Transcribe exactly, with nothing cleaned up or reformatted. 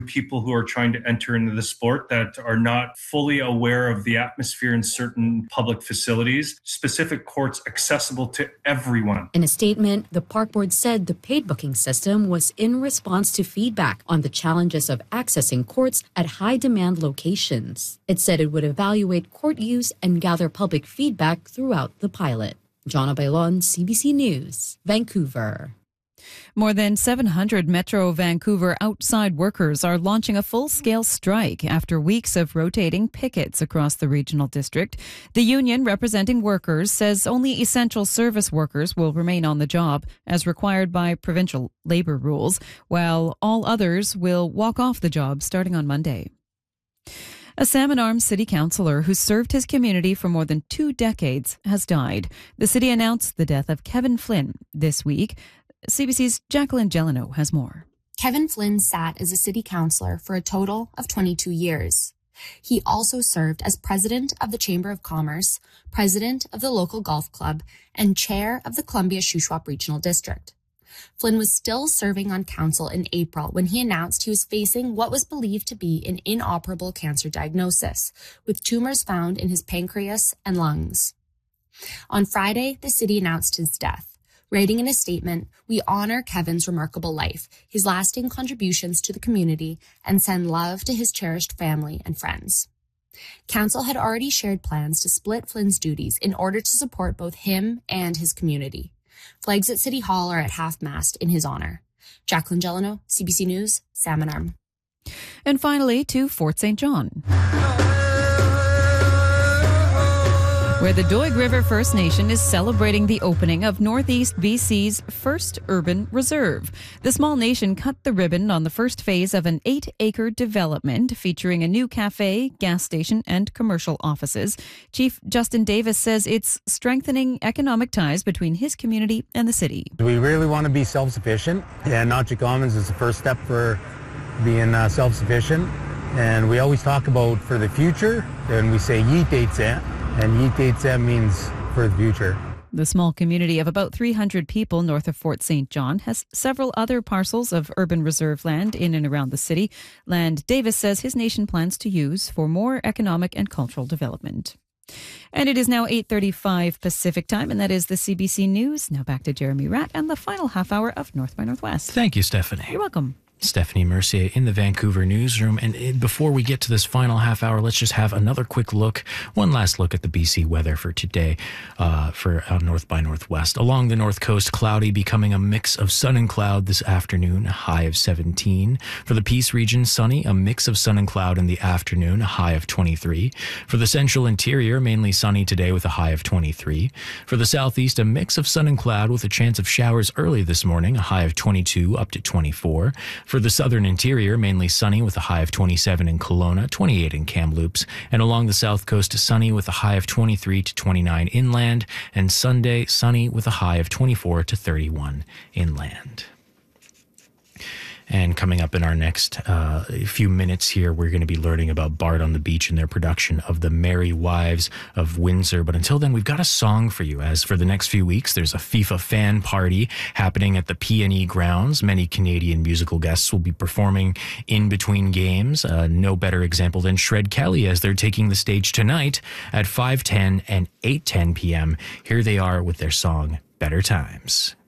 people who are trying to enter into the sport that are not fully aware of the atmosphere in certain public facilities. Specific courts accessible to everyone. In a statement, the park board said the paid booking system was in response to feedback on the challenges of accessing courts at high-demand locations. It said it would evaluate court use and gather public feedback throughout the pilot. Jonna Bailon, C B C News, Vancouver. More than seven hundred Metro Vancouver outside workers are launching a full-scale strike after weeks of rotating pickets across the regional district. The union representing workers says only essential service workers will remain on the job as required by provincial labour rules, while all others will walk off the job starting on Monday. A Salmon Arms city councillor who served his community for more than two decades has died. The city announced the death of Kevin Flynn this week. C B C's Jacqueline Gelano has more. Kevin Flynn sat as a city councillor for a total of twenty-two years. He also served as president of the Chamber of Commerce, president of the local golf club, and chair of the Columbia Shuswap Regional District. Flynn was still serving on council in April when he announced he was facing what was believed to be an inoperable cancer diagnosis, with tumors found in his pancreas and lungs. On Friday, the city announced his death. Writing in a statement, "We honor Kevin's remarkable life, his lasting contributions to the community, and send love to his cherished family and friends." Council had already shared plans to split Flynn's duties in order to support both him and his community. Flags at City Hall are at half-mast in his honor. Jacqueline Gelano, C B C News, Salmon Arm. And finally, to Fort Saint John, where the Doig River First Nation is celebrating the opening of Northeast B C's first urban reserve. The small nation cut the ribbon on the first phase of an eight-acre development featuring a new cafe, gas station, and commercial offices. Chief Justin Davis says it's strengthening economic ties between his community and the city. We really want to be self-sufficient, and Notch Commons is the first step for being uh, self-sufficient. And we always talk about for the future, and we say Yeet Eitzem. And Yeet Eitzem means for the future. The small community of about three hundred people north of Fort Saint John has several other parcels of urban reserve land in and around the city. Land Davis says his nation plans to use for more economic and cultural development. And it is now eight thirty-five Pacific time, and that is the C B C News. Now back to Jeremy Ratt and the final half hour of North by Northwest. Thank you, Stephanie. You're welcome. Stephanie Mercier in the Vancouver newsroom. And before we get to this final half hour, let's just have another quick look, one last look at the B C weather for today uh, for uh, North by Northwest. Along the north coast, cloudy, becoming a mix of sun and cloud this afternoon, a high of seventeen. For the Peace region, sunny, a mix of sun and cloud in the afternoon, a high of twenty-three. For the central interior, mainly sunny today with a high of twenty-three. For the southeast, a mix of sun and cloud with a chance of showers early this morning, a high of twenty-two up to twenty-four. For the southern interior, mainly sunny with a high of twenty-seven in Kelowna, twenty-eight in Kamloops, and along the south coast, sunny with a high of twenty-three to twenty-nine inland, and Sunday, sunny with a high of twenty-four to thirty-one inland. And coming up in our next uh, few minutes here, we're going to be learning about Bard on the Beach and their production of The Merry Wives of Windsor. But until then, we've got a song for you. As for the next few weeks, there's a FIFA fan party happening at the P and E grounds. Many Canadian musical guests will be performing in between games. Uh, no better example than Shred Kelly, as they're taking the stage tonight at five ten and eight ten p.m. Here they are with their song, Better Times.